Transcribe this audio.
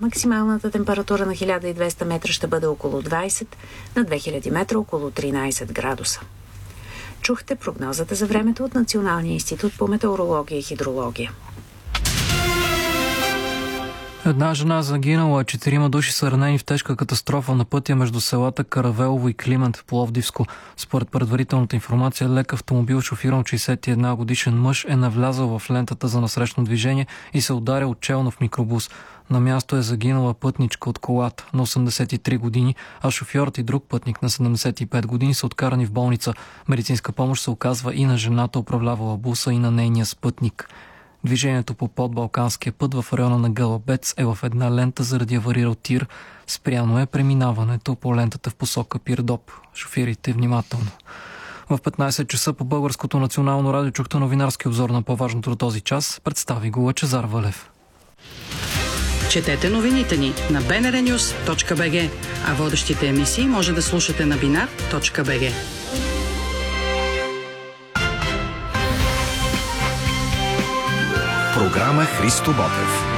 Максималната температура на 1200 метра ще бъде около 20, на 2000 метра около 13 градуса. Чухте прогнозата за времето от Националния институт по метеорология и хидрология. Една жена загинала, 4 души са ранени в тежка катастрофа на пътя между селата Каравелово и Климент в Пловдивско. Според предварителната информация, лек автомобил, шофиран от 61 годишен мъж, е навлязъл в лентата за насрещно движение и се ударил челно в микробус. На място е загинала пътничка от колата на 83 години, а шофьорът и друг пътник на 75 години са откарани в болница. Медицинска помощ се оказва и на жената, управлявала буса, и на нейния спътник. Движението по подбалканския път в района на Гълъбец е в една лента заради аварирал тир. Спряно е преминаването по лентата в посока Пирдоп. Шофирайте внимателно. В 15 часа по Българското национално радио чухте новинарски обзор на по-важното до този час. Представи го Лъчезар Валев. Четете новините ни на bnrnews.bg, а водещите емисии може да слушате на binar.bg. Програма Христо Ботев.